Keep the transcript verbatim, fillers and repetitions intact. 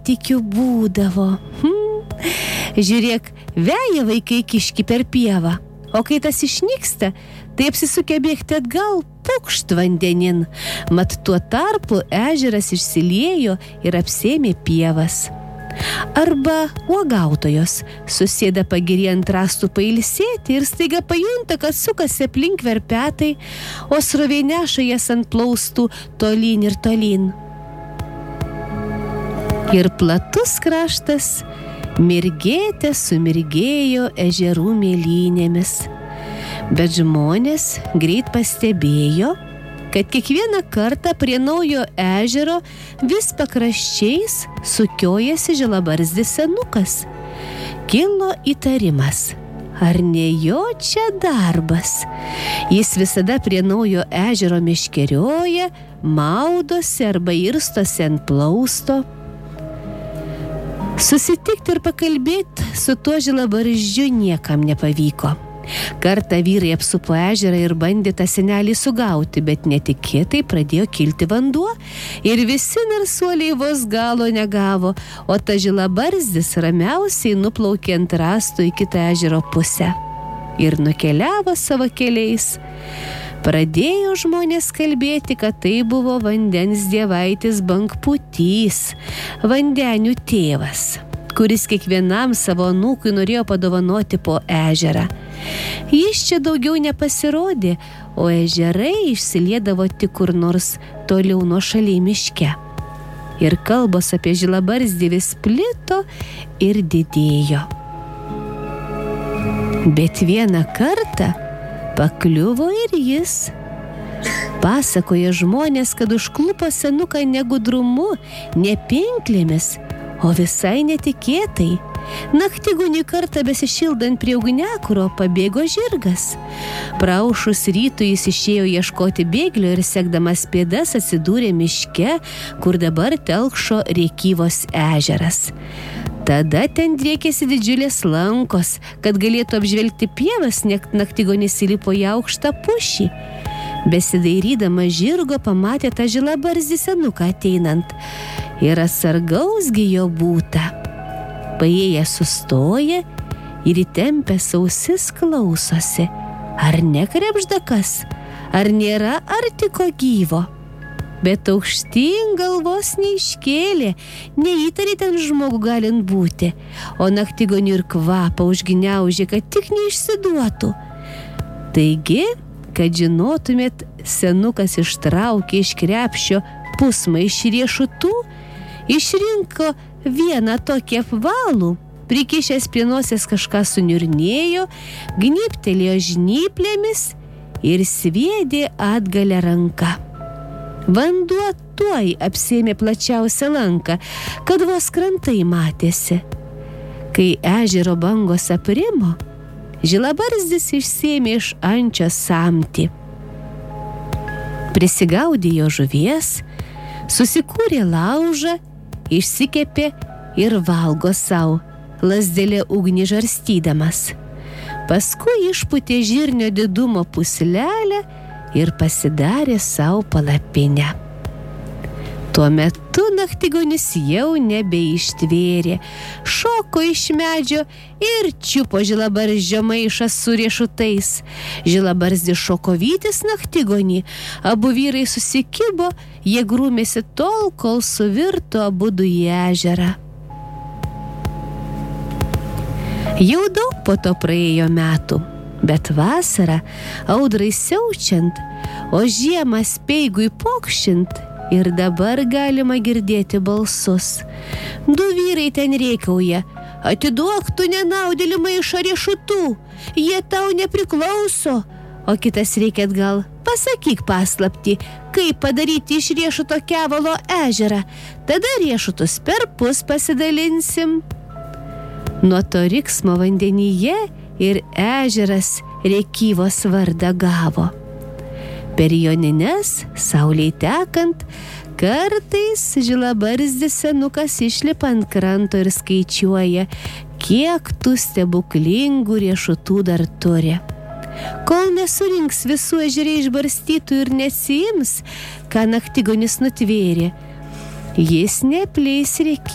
nuotykių būdavo. Hm. Žiūrėk, veja vaikai kiškį per pievą, o kai tas išnyksta, tai apsisukę bėgti atgal, pukšt vandenin. Mat tuo tarpu ežeras išsiliejo ir apsėmė pievas. Arba uogautojos susėda pagirį ant rąstų pailsėti ir staiga pajunta, kad sukasi aplink verpetai, o srovė neša jas ant plaustų tolyn ir tolyn. Ir platus kraštas mirgėte sumirgėjo ežerų mėlynėmis. Bet žmonės greit pastebėjo, kad kiekvieną kartą prie naujo ežero vis pakraščiais sukiojasi žilabarzdis senukas. Kilo įtarimas, ar ne jo čia darbas? Jis visada prie naujo ežero meškerioja, maudosi arba irstosi ant plausto. Susitikti ir pakalbėti su tuo žilabarzdžiu niekam nepavyko. Kartą vyrai apsupo ežerą ir bandė tą senelį sugauti, bet netikėtai pradėjo kilti vanduo ir visi narsuoliai vos galo negavo, o ta žilabarzdis ramiausiai nuplaukė ant rąstų į kitą ežero pusę ir nukeliavo savo keliais. Pradėjo žmonės kalbėti, kad tai buvo vandens dievaitis Bangpūtys, vandenių tėvas, kuris kiekvienam savo anūkui norėjo padovanoti po ežerą. Jis čia daugiau nepasirodė, o ežerai išsiliedavo tik kur nors toliau nuo šaliai miške. Ir kalbos apie žilabarzdį vis plito ir didėjo. Bet vieną kartą pakliuvo ir jis. Pasakoja žmonės, kad užklupo senuką ne gudrumu, ne pinklėmis, o visai netikėtai. Naktigonį kartą besišildant prie ugniakuro pabėgo žirgas. Praaušus rytui jis išėjo ieškoti bėglio ir sekdamas pėdas atsidūrė miške, kur dabar telkšo Rėkyvos ežeras. Tada ten driekėsi didžiulės lankos, kad galėtų apžvelgti pievas, naktigonis įlipo į aukštą pušį. Besidairydama žirgo pamatė tą žilabarzdį senuką ateinant ir atsargausgi jo būta. Paėjęs sustoja ir įtempęs ausis klausosi, ar nekrebžda kas, ar nėra artiko gyvo. Bet aukštyn galvos neiškėlė, neįtarė ten žmogų galint būti, o naktigonių ir kvapą užgniaužė, kad tik neišsiduotų. Taigi, kad žinotumėt, senukas ištraukė iš krepšio pusmaišį riešutų, išrinko vieną tokį apvalų, prikišęs prie nosies kažką suniurnėjo, gnybtelėjo žnyplėmis ir sviedė atgalę ranką. Vanduo tuoj apsėmė plačiausią lanką, kad vos krantai matėsi. Kai ežero bangos aprimo, žilabarzdis išsėmė iš ančio samtį. Prisigaudė jo žuvies, susikūrė laužą, išsikepė ir valgo sau, lazdele ugnį žarstydamas. Paskui išpūtė žirnio didumo puslelę ir pasidarė sau palapinę. Tuo metu naktigonis jau nebeištvėrė, šoko iš medžio ir čiupo žilabarzdžio maišą su riešutais. Žilabarzdis šoko vytis naktigonį, abu vyrai susikibo, jie grūmėsi tol, kol suvirto abudu į ežerą. Jau daug po to praėjo metų, bet vasarą audrai siaučiant, o žiemą speigui pokšint, ir dabar galima girdėti balsus. Du vyrai ten rėkauja: atiduok tu nenaudėlį maišą riešutų, jie tau nepriklauso. O kitas rėkia atgal: pasakyk paslaptį, kaip padaryti iš riešuto kevalo ežerą, tada riešutus perpus pasidalinsim. Nuo to riksmo vandenyje ir ežeras Rėkyvos vardą gavo. Per jonines, saulei tekant, kartais žilabarzdis senukas išlipa ant kranto ir skaičiuoja, kiek tų stebuklingų riešutų dar turi. Kol nesurinks visų ežere išbarstytų ir nesiims, ką naktigonis nutvėrė, jis neapleis Rėkyvos.